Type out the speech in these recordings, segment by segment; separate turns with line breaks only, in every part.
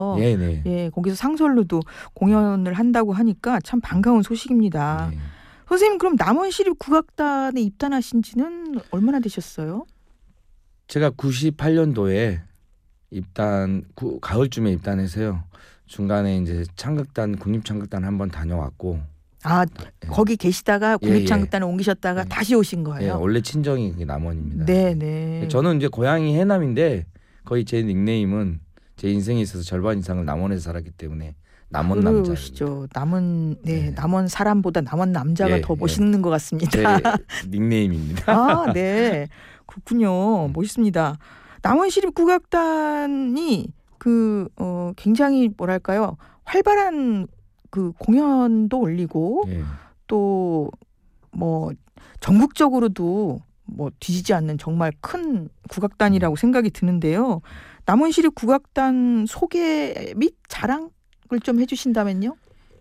네네.
예, 거기서 상설로도 공연을 한다고 하니까 참 반가운 소식입니다.
네.
선생님 그럼 남원시립국악단에 입단하신 지는 얼마나 되셨어요?
제가 98년도에 가을쯤에 입단해서요. 중간에 이제 창극단 국립창극단 한번 다녀왔고.
아,
예.
거기 계시다가
예,
국립창극단에 옮기셨다가
예.
다시 오신
예,
거예요?
원래 친정이 그게 남원입니다.
네네.
저는 이제 고향이 해남인데 거의 제 닉네임은 제 인생에 있어서 절반 이상을 남원에서 살았기 때문에 남원 남자입니다.
그러시죠. 남원
네.
남원 사람보다 남원 남자가
예,
더
예.
멋있는 것 같습니다.
제 닉네임입니다.
아, 네. 그렇군요. 멋있습니다. 남원시립국악단이 굉장히 뭐랄까요? 활발한 그 공연도 올리고
예.
또 뭐 전국적으로도 뭐 뒤지지 않는 정말 큰 국악단이라고 생각이 드는데요. 남원시립국악단 소개 및 자랑을 좀 해주신다면요?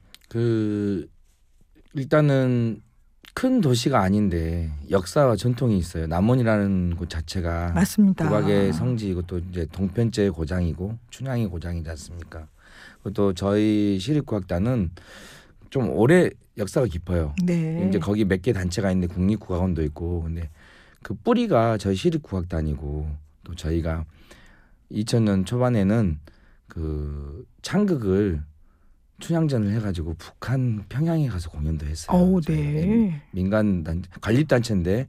일단은 큰 도시가 아닌데 역사와 전통이 있어요. 남원이라는 곳 자체가
맞습니다.
국악의 성지이고 또 이제 동편제의 고장이고 춘향의 고장이지 않습니까? 또 저희 시립국악단은 좀 오래 역사가 깊어요.
네.
이제 거기 몇 개 단체가 있는데 국립국악원도 있고, 근데 그 뿌리가 저희 시립국악단이고 또 저희가 2000년 초반에는 그 창극을 춘향전을 해가지고 북한 평양에 가서 공연도 했어요.
어우, 네.
민간 관립단체인데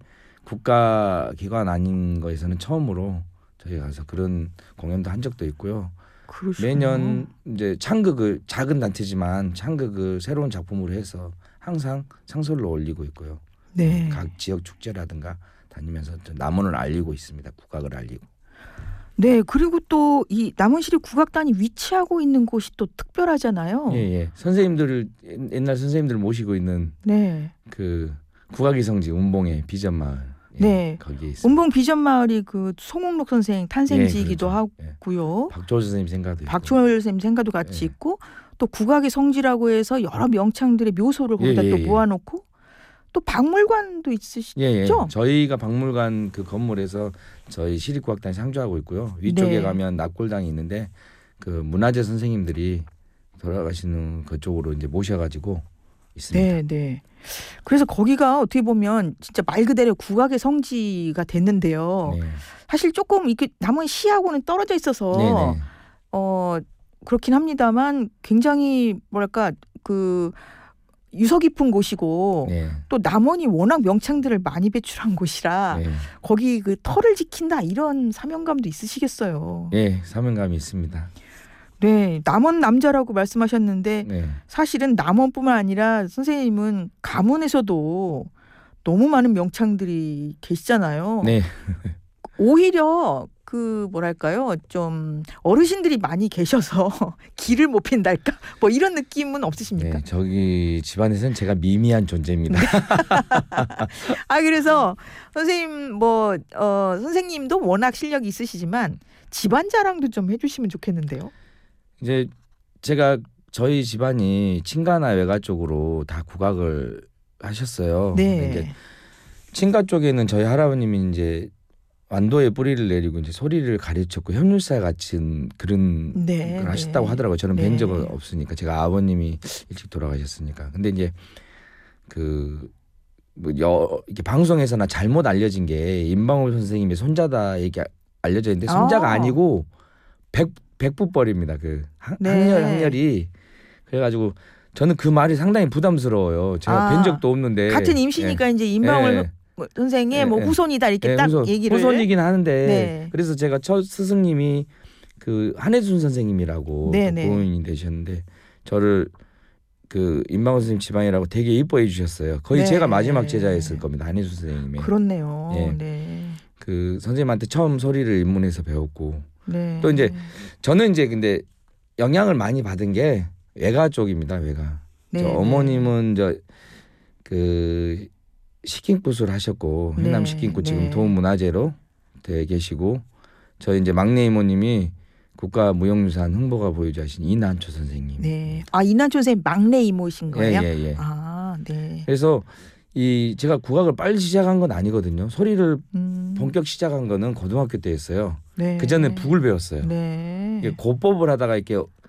국가기관 아닌 거에서는 처음으로 저희가 가서 그런 공연도 한 적도 있고요.
그러시군요.
매년 이제 창극을 작은 단체지만 창극을 새로운 작품으로 해서 항상 상설로 올리고 있고요.
네.
각 지역 축제라든가 다니면서 남원을 알리고 있습니다. 국악을 알리고.
네, 그리고 또 이 남원시립국악단이 위치하고 있는 곳이 또 특별하잖아요.
예. 옛날 선생님들 모시고 있는
네.
그 국악의 성지 운봉의 비전마을. 예,
네.
거기에 있습니다.
운봉 비전마을이 그 송옥록 선생 탄생지이기도
예, 그렇죠.
하고요.
박조월 선생님 생가도 있고.
박초월 선생님 생가도 같이
예.
있고 또 국악의 성지라고 해서 여러 명창들의 묘소를 거기다 또 모아놓고 또 박물관도 있으시죠?
예. 저희가 박물관 그 건물에서 저희 시립국악단이 상주하고 있고요. 위쪽에
네.
가면 납골당이 있는데 그 문화재 선생님들이 돌아가시는 그쪽으로 이제 모셔가지고 있습니다.
네. 그래서 거기가 어떻게 보면 진짜 말 그대로 국악의 성지가 됐는데요.
네.
사실 조금 이렇게 남원시하고는 떨어져 있어서
네네.
그렇긴 합니다만 굉장히 뭐랄까 그 유서 깊은 곳이고
네.
또 남원이 워낙 명창들을 많이 배출한 곳이라
네.
거기 그 터를 지킨다 이런 사명감도 있으시겠어요.
네, 사명감이 있습니다.
네, 남원 남자라고 말씀하셨는데
네.
사실은 남원뿐만 아니라 선생님은 가문에서도 너무 많은 명창들이 계시잖아요.
네.
오히려 그 뭐랄까요, 좀 어르신들이 많이 계셔서 길을 못 핀달까, 뭐 이런 느낌은 없으십니까?
네, 저기 집안에서는 제가 미미한 존재입니다.
그래서 선생님 선생님도 워낙 실력이 있으시지만 집안 자랑도 좀 해주시면 좋겠는데요.
이제 제가 저희 집안이 친가나 외가 쪽으로 다 국악을 하셨어요. 근데 이제
네.
친가 쪽에는 저희 할아버님이 이제 완도에 뿌리를 내리고 이제 소리를 가르쳤고 협률사 같은 그런 걸 하셨다고 하더라고요. 저는 뵌 적은 없으니까. 제가 아버님이 일찍 돌아가셨으니까. 근데 이제 이렇게 방송에서나 잘못 알려진 게 임방울 선생님의 손자다 이게 알려져 있는데 손자가 아니고 백부뻘입니다. 그 항렬이. 그래가지고 저는 그 말이 상당히 부담스러워요. 제가 뵌 적도 없는데
같은 임시니까 이제 임방울 선생의 뭐 후손이다 이렇게 딱 얘기를
후손이긴 하는데 그래서 제가 첫 스승님이 그 한혜순 선생님이라고 고인이 되셨는데 저를 그 임방울 선생님 집안이라고 되게 이뻐해 주셨어요. 거의 제가 마지막 제자였을 겁니다. 한혜순 선생님이.
그렇네요.
그 선생님한테 처음 소리를 입문해서 배웠고 또 이제 저는 이제 근데 영향을 많이 받은 게 외가 쪽입니다. 외가. 저 어머님은 그 식인굿을 하셨고 해남 식인굿 지금 도문문화재로 돼 계시고 저희 이제 막내 이모님이 국가무형유산 흥보가 보유자신 이난초 선생님.
네. 이난초 선생님 막내 이모신 거예요?
예.
네.
그래서 제가 국악을 빨리 시작한 건 아니거든요. 소리를 본격 시작한 거는 고등학교 때 했어요. 그 전에 북을 배웠어요. 고법을 하다가 이렇게